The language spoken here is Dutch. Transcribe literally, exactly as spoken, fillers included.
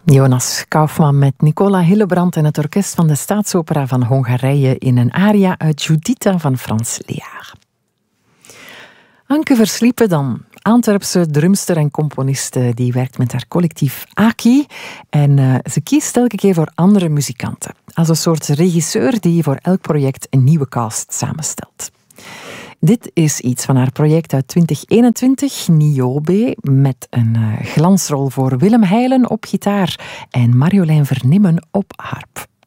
Jonas Kaufmann met Nicola Hillebrand en het orkest van de Staatsopera van Hongarije in een aria uit Giuditta van Frans Liaar. Anke Versliepen dan. Antwerpse drumster en componiste die werkt met haar collectief Aki en uh, ze kiest elke keer voor andere muzikanten. Als een soort regisseur die voor elk project een nieuwe cast samenstelt. Dit is iets van haar project uit twintig eenentwintig, Niobe, met een uh, glansrol voor Willem Heilen op gitaar en Marjolein Vernimmen op harp.